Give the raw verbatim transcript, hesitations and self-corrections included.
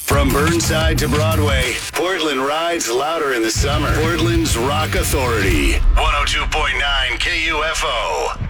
From Burnside to Broadway, Portland rides louder in the summer. Portland's Rock Authority. one oh two point nine K U F O.